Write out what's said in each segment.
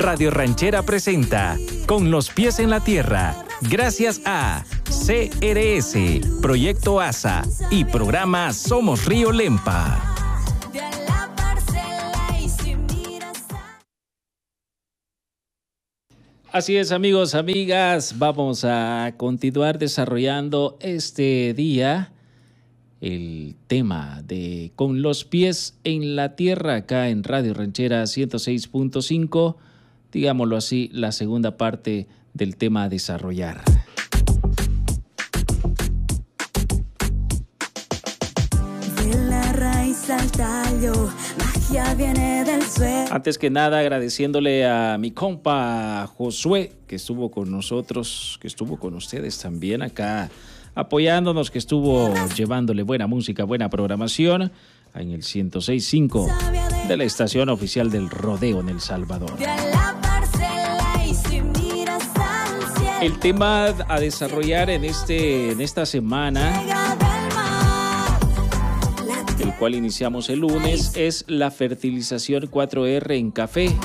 Radio Ranchera presenta Con los pies en la tierra, gracias a CRS, Proyecto ASA y programa Somos Río Lempa. Así es, amigos, amigas, vamos a continuar desarrollando este día el tema de Con los pies en la tierra acá en Radio Ranchera 106.5, digámoslo así, la segunda parte del tema a desarrollar. De la raíz al tallo, magia viene del suelo. Antes que nada, agradeciéndole a mi compa Josué, que estuvo con nosotros, que estuvo con ustedes también acá, apoyándonos, que estuvo llevándole buena música, buena programación en el 106.5 de la estación oficial del rodeo en El Salvador. El tema a desarrollar en esta semana, el cual iniciamos el lunes, es la fertilización 4R en café.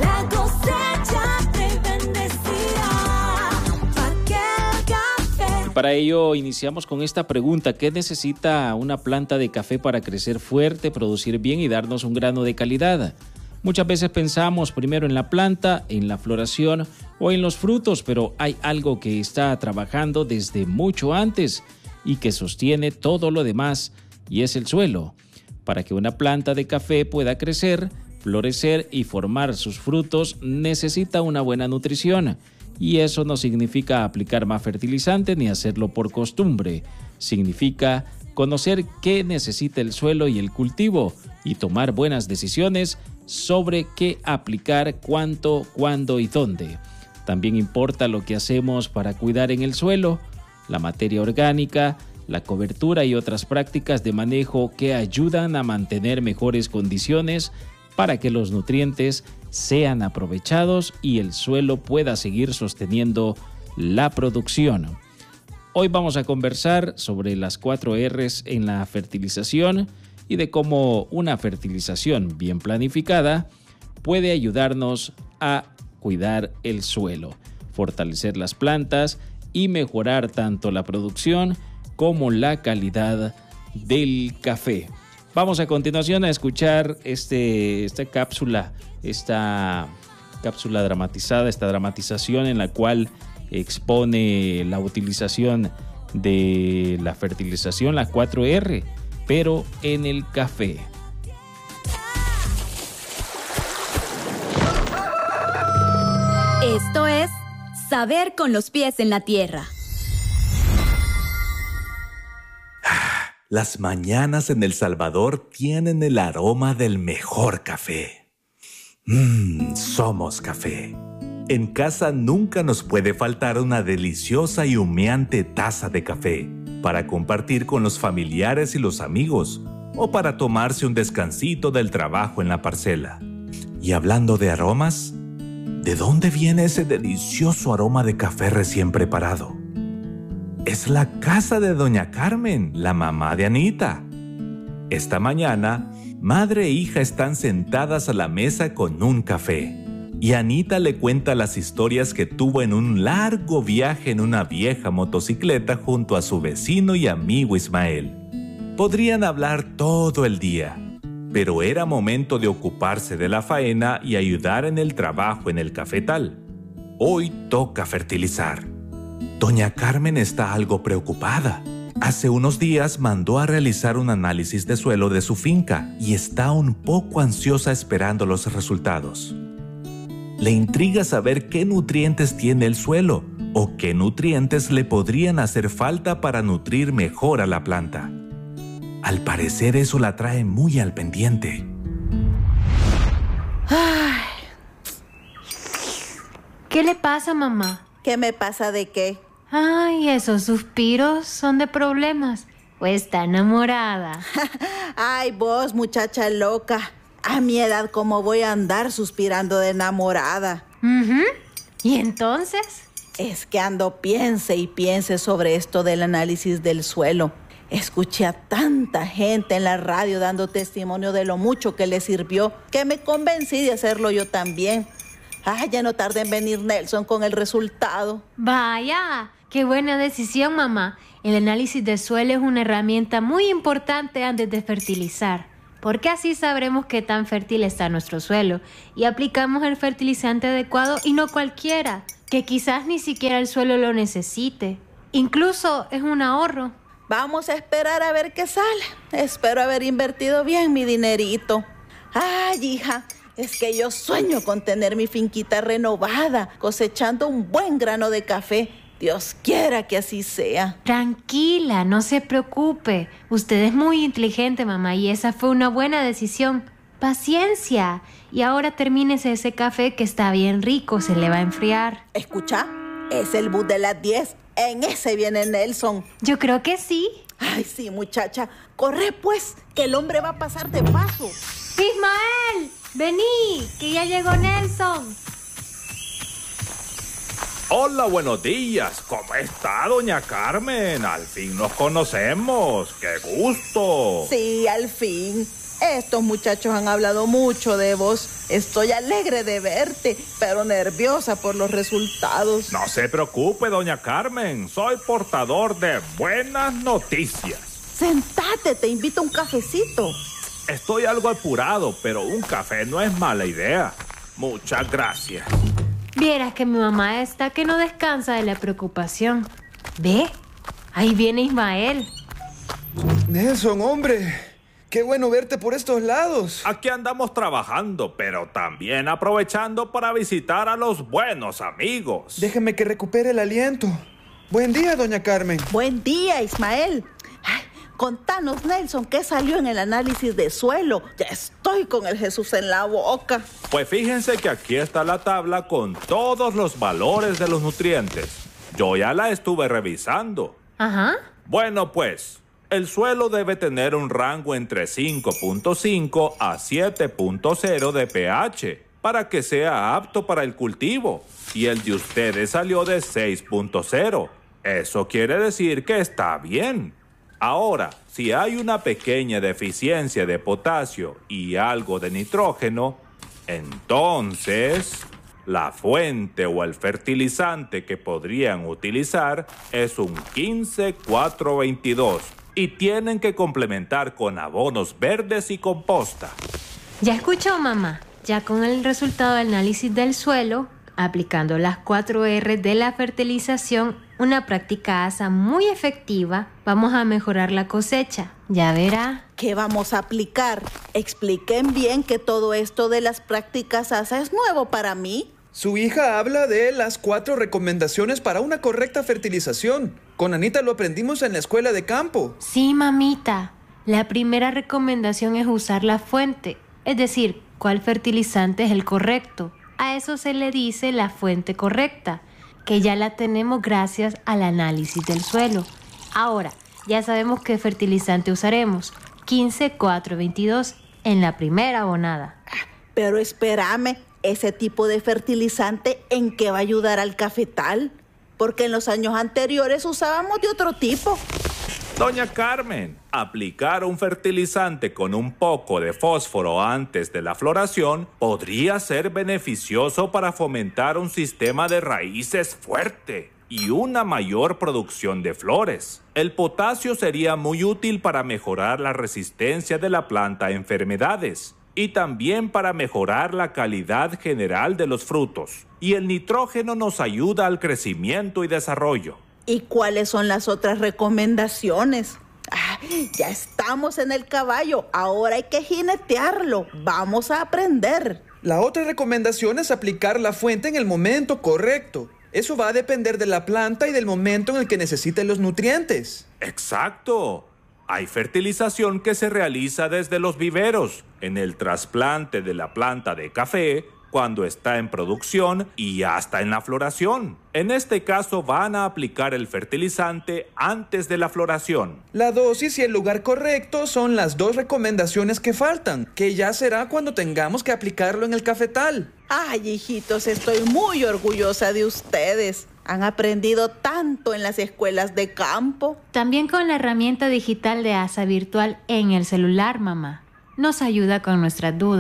Para ello iniciamos con esta pregunta: ¿qué necesita una planta de café para crecer fuerte, producir bien y darnos un grano de calidad? Muchas veces pensamos primero en la planta, en la floración o en los frutos, pero hay algo que está trabajando desde mucho antes y que sostiene todo lo demás, y es el suelo. Para que una planta de café pueda crecer, florecer y formar sus frutos, necesita una buena nutrición. Y eso no significa aplicar más fertilizante ni hacerlo por costumbre. Significa conocer qué necesita el suelo y el cultivo y tomar buenas decisiones sobre qué aplicar, cuánto, cuándo y dónde. También importa lo que hacemos para cuidar en el suelo, la materia orgánica, la cobertura y otras prácticas de manejo que ayudan a mantener mejores condiciones para que los nutrientes sean aprovechados y el suelo pueda seguir sosteniendo la producción. Hoy vamos a conversar sobre las 4 R's en la fertilización y de cómo una fertilización bien planificada puede ayudarnos a cuidar el suelo, fortalecer las plantas y mejorar tanto la producción como la calidad del café. Vamos a continuación a escuchar esta cápsula dramatizada, esta dramatización en la cual expone la utilización de la fertilización, la 4R, pero en el café. Esto es Saber con los pies en la tierra. Las mañanas en El Salvador tienen el aroma del mejor café. Somos café. En casa nunca nos puede faltar una deliciosa y humeante taza de café para compartir con los familiares y los amigos o para tomarse un descansito del trabajo en la parcela. Y hablando de aromas, ¿de dónde viene ese delicioso aroma de café recién preparado? Es la casa de Doña Carmen, la mamá de Anita. Esta mañana, madre e hija están sentadas a la mesa con un café. Y Anita le cuenta las historias que tuvo en un largo viaje en una vieja motocicleta junto a su vecino y amigo Ismael. Podrían hablar todo el día, pero era momento de ocuparse de la faena y ayudar en el trabajo en el cafetal. Hoy toca fertilizar. Doña Carmen está algo preocupada. Hace unos días mandó a realizar un análisis de suelo de su finca y está un poco ansiosa esperando los resultados. Le intriga saber qué nutrientes tiene el suelo o qué nutrientes le podrían hacer falta para nutrir mejor a la planta. Al parecer eso la trae muy al pendiente. Ay. ¿Qué le pasa, mamá? ¿Qué me pasa de qué? Ay, esos suspiros son de problemas. ¿O está enamorada? Ay, vos, muchacha loca. A mi edad, ¿cómo voy a andar suspirando de enamorada? ¿Y entonces? Es que ando piense y piense sobre esto del análisis del suelo. Escuché a tanta gente en la radio dando testimonio de lo mucho que les sirvió, que me convencí de hacerlo yo también. Ya no tarda en venir Nelson con el resultado. Vaya, qué buena decisión, mamá. El análisis de suelo es una herramienta muy importante antes de fertilizar, porque así sabremos qué tan fértil está nuestro suelo y aplicamos el fertilizante adecuado y no cualquiera, que quizás ni siquiera el suelo lo necesite. Incluso es un ahorro. Vamos a esperar a ver qué sale. Espero haber invertido bien mi dinerito. Ay, hija, es que yo sueño con tener mi finquita renovada, cosechando un buen grano de café. Dios quiera que así sea. Tranquila, no se preocupe. Usted es muy inteligente, mamá, y esa fue una buena decisión. Paciencia. Y ahora termínese ese café que está bien rico, se le va a enfriar. Escucha, es el bus de las 10. En ese viene Nelson. Yo creo que sí. Ay, sí, muchacha. Corre, pues, que el hombre va a pasar de paso. Ismael, vení, que ya llegó Nelson. Hola, buenos días. ¿Cómo está, doña Carmen? Al fin nos conocemos. ¡Qué gusto! Sí, al fin. Estos muchachos han hablado mucho de vos. Estoy alegre de verte, pero nerviosa por los resultados. No se preocupe, doña Carmen. Soy portador de buenas noticias. Sentate, te invito a un cafecito. Estoy algo apurado, pero un café no es mala idea. Muchas gracias. Vieras que mi mamá está que no descansa de la preocupación. ¿Ve? Ahí viene Ismael. Nelson, hombre. Qué bueno verte por estos lados. Aquí andamos trabajando, pero también aprovechando para visitar a los buenos amigos. Déjeme que recupere el aliento. Buen día, doña Carmen. Buen día, Ismael. Ay, contanos, Nelson, ¿qué salió en el análisis de suelo? Ya estoy con el Jesús en la boca. Pues fíjense que aquí está la tabla con todos los valores de los nutrientes. Yo ya la estuve revisando. Ajá. Bueno, pues, el suelo debe tener un rango entre 5.5 a 7.0 de pH para que sea apto para el cultivo. Y el de ustedes salió de 6.0. Eso quiere decir que está bien. Ahora, si hay una pequeña deficiencia de potasio y algo de nitrógeno, entonces la fuente o el fertilizante que podrían utilizar es un 15-4-22 y tienen que complementar con abonos verdes y composta. Ya escuchó, mamá. Ya con el resultado del análisis del suelo, aplicando las 4 R de la fertilización, una práctica ASA muy efectiva, vamos a mejorar la cosecha. Ya verá. ¿Qué vamos a aplicar? Expliquen bien que todo esto de las prácticas ASA es nuevo para mí. Su hija habla de las 4 recomendaciones para una correcta fertilización. Con Anita lo aprendimos en la escuela de campo. Sí, mamita. La primera recomendación es usar la fuente, es decir, cuál fertilizante es el correcto. A eso se le dice la fuente correcta, que ya la tenemos gracias al análisis del suelo. Ahora, ya sabemos qué fertilizante usaremos. 15-4-22 en la primera abonada. Pero espérame, ¿ese tipo de fertilizante en qué va a ayudar al cafetal? Porque en los años anteriores usábamos de otro tipo. Doña Carmen, aplicar un fertilizante con un poco de fósforo antes de la floración podría ser beneficioso para fomentar un sistema de raíces fuerte y una mayor producción de flores. El potasio sería muy útil para mejorar la resistencia de la planta a enfermedades y también para mejorar la calidad general de los frutos. Y el nitrógeno nos ayuda al crecimiento y desarrollo. ¿Y cuáles son las otras recomendaciones? Ya estamos en el caballo, ahora hay que jinetearlo. Vamos a aprender. La otra recomendación es aplicar la fuente en el momento correcto. Eso va a depender de la planta y del momento en el que necesite los nutrientes. ¡Exacto! Hay fertilización que se realiza desde los viveros, en el trasplante de la planta de café, cuando está en producción y hasta en la floración. En este caso van a aplicar el fertilizante antes de la floración. La dosis y el lugar correcto son las 2 recomendaciones que faltan, que ya será cuando tengamos que aplicarlo en el cafetal. Ay, hijitos, estoy muy orgullosa de ustedes. Han aprendido tanto en las escuelas de campo. También con la herramienta digital de ASA virtual en el celular, mamá. Nos ayuda con nuestras dudas.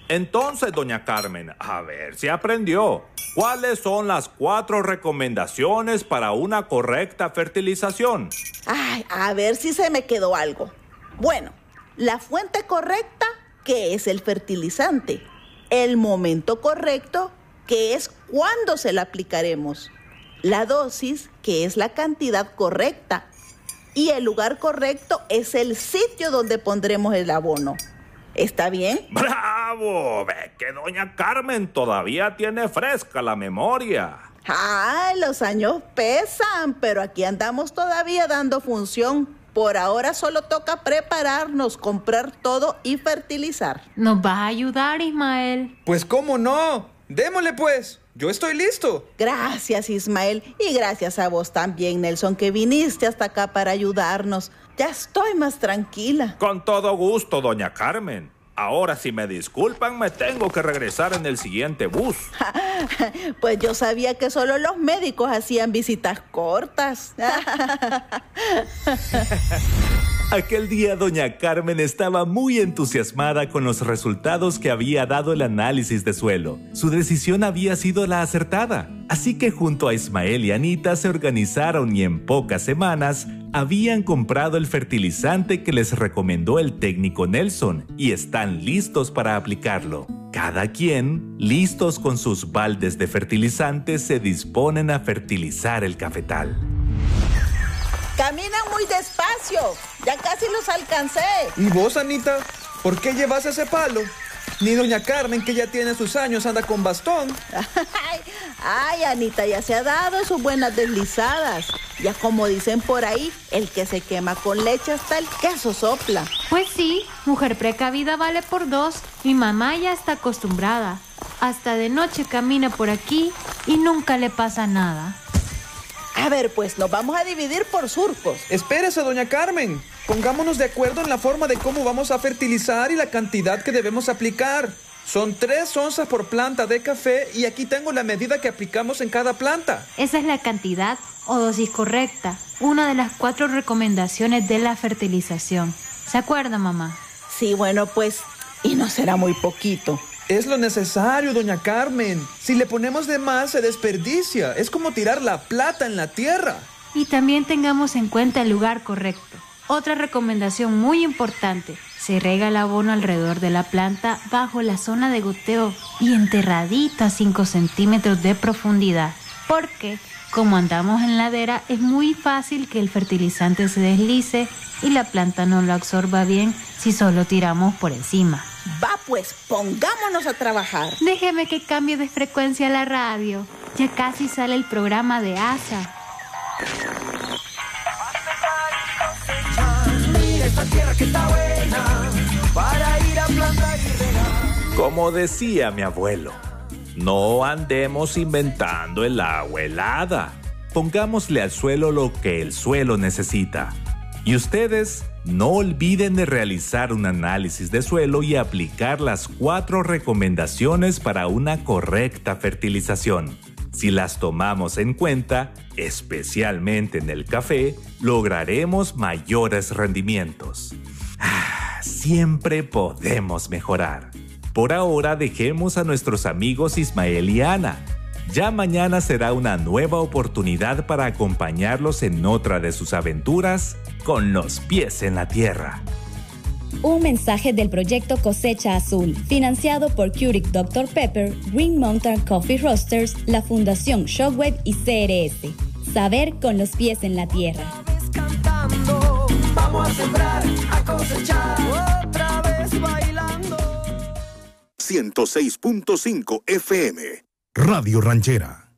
Entonces, doña Carmen, a ver si aprendió. ¿Cuáles son las 4 recomendaciones para una correcta fertilización? Ay, a ver si se me quedó algo. Bueno, la fuente correcta, que es el fertilizante. El momento correcto, que es cuándo se la aplicaremos. La dosis, que es la cantidad correcta. Y el lugar correcto es el sitio donde pondremos el abono. ¿Está bien? ¡Bravo! Ve que doña Carmen todavía tiene fresca la memoria. Ay, los años pesan, pero aquí andamos todavía dando función. Por ahora solo toca prepararnos, comprar todo y fertilizar. ¿Nos vas a ayudar, Ismael? Pues cómo no. Démosle pues. Yo estoy listo. Gracias, Ismael. Y gracias a vos también, Nelson, que viniste hasta acá para ayudarnos. Ya estoy más tranquila. Con todo gusto, doña Carmen. Ahora, si me disculpan, me tengo que regresar en el siguiente bus. Pues yo sabía que solo los médicos hacían visitas cortas. Aquel día doña Carmen estaba muy entusiasmada con los resultados que había dado el análisis de suelo. Su decisión había sido la acertada. Así que junto a Ismael y Anita se organizaron y en pocas semanas habían comprado el fertilizante que les recomendó el técnico Nelson y están listos para aplicarlo. Cada quien, listos con sus baldes de fertilizante, se disponen a fertilizar el cafetal. Caminan muy despacio. Ya casi los alcancé. ¿Y vos, Anita? ¿Por qué llevas ese palo? Ni doña Carmen, que ya tiene sus años, anda con bastón. Ay, Anita ya se ha dado sus buenas deslizadas. Ya como dicen por ahí, el que se quema con leche hasta el queso sopla. Pues sí, mujer precavida vale por 2. Mi mamá ya está acostumbrada. Hasta de noche camina por aquí y nunca le pasa nada. A ver, pues nos vamos a dividir por surcos. Espérese, doña Carmen. Pongámonos de acuerdo en la forma de cómo vamos a fertilizar y la cantidad que debemos aplicar. Son 3 onzas por planta de café y aquí tengo la medida que aplicamos en cada planta. Esa es la cantidad o dosis correcta, una de las 4 recomendaciones de la fertilización. ¿Se acuerda, mamá? Sí, bueno, pues, y no será muy poquito. Es lo necesario, doña Carmen. Si le ponemos de más, se desperdicia. Es como tirar la plata en la tierra. Y también tengamos en cuenta el lugar correcto. Otra recomendación muy importante: se riega el abono alrededor de la planta bajo la zona de goteo y enterradito a 5 centímetros de profundidad. Porque, como andamos en ladera, es muy fácil que el fertilizante se deslice y la planta no lo absorba bien si solo tiramos por encima. Va pues, pongámonos a trabajar. Déjeme que cambie de frecuencia la radio. Ya casi sale el programa de ASA. Como decía mi abuelo, no andemos inventando el agua helada. Pongámosle al suelo lo que el suelo necesita. Y ustedes no olviden de realizar un análisis de suelo y aplicar las 4 recomendaciones para una correcta fertilización. Si las tomamos en cuenta, especialmente en el café, lograremos mayores rendimientos. Siempre podemos mejorar. Por ahora dejemos a nuestros amigos Ismael y Ana. Ya mañana será una nueva oportunidad para acompañarlos en otra de sus aventuras con los pies en la tierra. Un mensaje del proyecto Cosecha Azul, financiado por Keurig Dr. Pepper, Green Mountain Coffee Roasters, la Fundación Shockwave y CRS. Saber con los pies en la tierra. Cantando, vamos a sembrar, a cosechar, otra vez bailando. 106.5 FM Radio Ranchera.